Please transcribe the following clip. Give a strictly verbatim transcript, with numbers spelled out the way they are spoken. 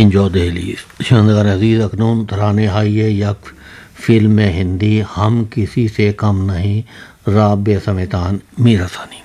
Enjoy Delhi शंदगार अजीज़ अखनून तराने हाइए यक film Hindi हम किसी से कम नहीं राब समेतान मीर हसानी।